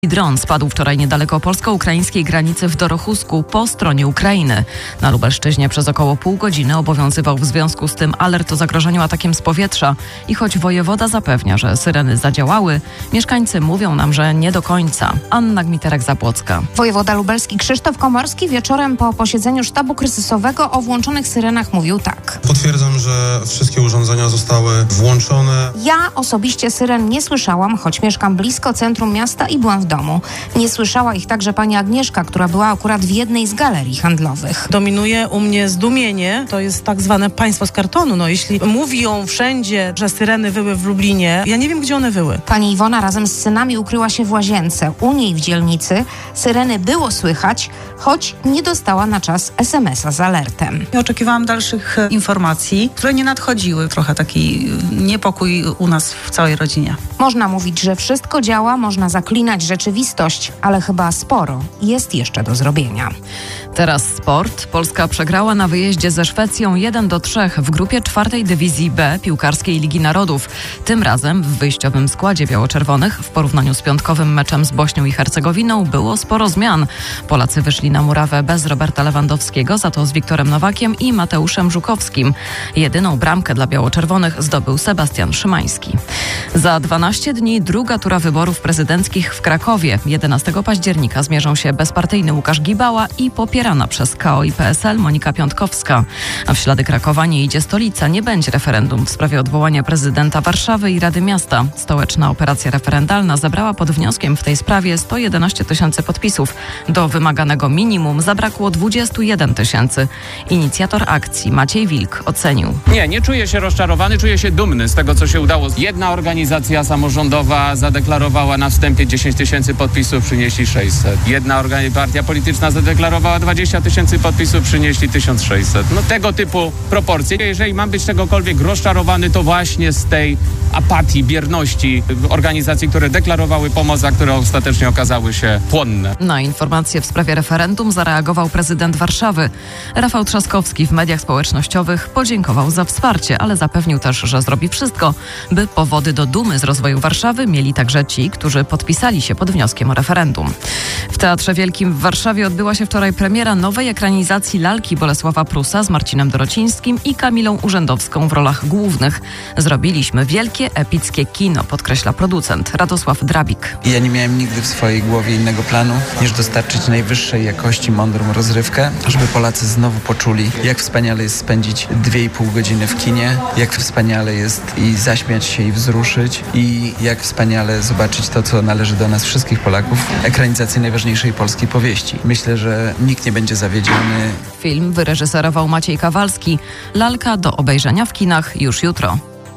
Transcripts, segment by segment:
Dron spadł wczoraj niedaleko polsko-ukraińskiej granicy w Dorochusku po stronie Ukrainy. Na Lubelszczyźnie przez około pół godziny obowiązywał w związku z tym alert o zagrożeniu atakiem z powietrza i choć wojewoda zapewnia, że syreny zadziałały, mieszkańcy mówią nam, że nie do końca. Anna Gmiterek-Zabłocka. Wojewoda lubelski Krzysztof Komorski wieczorem po posiedzeniu sztabu kryzysowego o włączonych syrenach mówił tak. Potwierdzam, że wszystkie urządzenia zostały włączone. Ja osobiście syren nie słyszałam, choć mieszkam blisko centrum miasta i byłam w domu. Nie słyszała ich także pani Agnieszka, która była akurat w jednej z galerii handlowych. Dominuje u mnie zdumienie, to jest tak zwane państwo z kartonu. Jeśli mówią wszędzie, że syreny wyły w Lublinie, ja nie wiem, gdzie one wyły. Pani Iwona razem z synami ukryła się w łazience. U niej w dzielnicy syreny było słychać, choć nie dostała na czas SMS-a z alertem. Ja oczekiwałam dalszych informacji, które nie nadchodziły. Trochę taki niepokój u nas w całej rodzinie. Można mówić, że wszystko działa, można zaklinać rzeczywistość, ale chyba sporo jest jeszcze do zrobienia. Teraz sport. Polska przegrała na wyjeździe ze Szwecją 1-3 w grupie 4. dywizji B piłkarskiej Ligi Narodów. Tym razem w wyjściowym składzie biało-czerwonych w porównaniu z piątkowym meczem z Bośnią i Hercegowiną było sporo zmian. Polacy wyszli na murawę bez Roberta Lewandowskiego, za to z Wiktorem Nowakiem i Mateuszem Żukowskim. Jedyną bramkę dla biało-czerwonych zdobył Sebastian Szymański. Za 12 dni druga tura wyborów prezydenckich w Krakowie. 11 października zmierzą się bezpartyjny Łukasz Gibała i popierana przez KO i PSL Monika Piątkowska. A w ślady Krakowa nie idzie stolica. Nie będzie referendum w sprawie odwołania prezydenta Warszawy i Rady Miasta. Stołeczna operacja referendalna zebrała pod wnioskiem w tej sprawie 111 000 podpisów. Do wymaganego minimum zabrakło 21 000. Inicjator akcji Maciej Wilk ocenił. Nie czuję się rozczarowany, czuję się dumny z tego, co się udało. Jedna organizacja samorządowa zadeklarowała na wstępie 10 000 podpisów, przynieśli 600. Jedna partia polityczna zadeklarowała 20 000 podpisów, przynieśli 1600. Tego typu proporcje. Jeżeli mam być czegokolwiek rozczarowany, to właśnie z tej apatii, bierności organizacji, które deklarowały pomoc, a które ostatecznie okazały się płonne. Na informacje w sprawie referendum zareagował prezydent Warszawy. Rafał Trzaskowski w mediach społecznościowych podziękował za wsparcie, ale zapewnił też, że zrobi wszystko, by powody do dumy z rozwoju Warszawy mieli także ci, którzy podpisali się pod wnioskiem o referendum. W Teatrze Wielkim w Warszawie odbyła się wczoraj premiera nowej ekranizacji lalki Bolesława Prusa z Marcinem Dorocińskim i Kamilą Urzędowską w rolach głównych. Zrobiliśmy wielkie, epickie kino, podkreśla producent Radosław Drabik. Ja nie miałem nigdy w swojej głowie innego planu, niż dostarczyć najwyższej jakości, mądrą rozrywkę, żeby Polacy znowu poczuli, jak wspaniale jest spędzić 2,5 godziny w kinie, jak wspaniale jest i zaśmiać się i wzruszyć i jak wspaniale zobaczyć to, co należy do nas wszystkich Polaków, ekranizację najważniejszej polskiej powieści. Myślę, że nikt nie będzie zawiedziony. Film wyreżyserował Maciej Kawalski. Lalka do obejrzenia w kinach już jutro.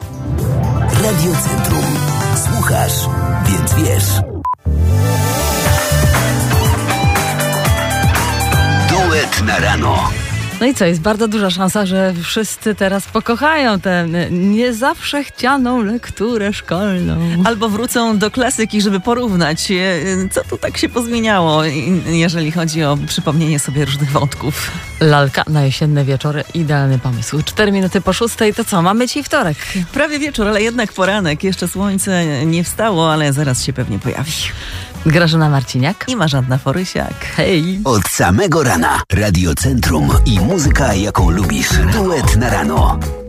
Radio Centrum. Słuchasz, więc wiesz. Duet na rano. No i co, jest bardzo duża szansa, że wszyscy teraz pokochają tę nie zawsze chcianą lekturę szkolną. Albo wrócą do klasyki, żeby porównać, co tu tak się pozmieniało, jeżeli chodzi o przypomnienie sobie różnych wątków. Lalka na jesienne wieczory, idealny pomysł. 4 minuty po 6:00, to co, mamy dzisiaj wtorek. Prawie wieczór, ale jednak poranek. Jeszcze słońce nie wstało, ale zaraz się pewnie pojawi. Grażyna Marciniak i Marzanna Forysiak. Hej! Od samego rana Radio Centrum i muzyka, jaką lubisz. Duet na rano.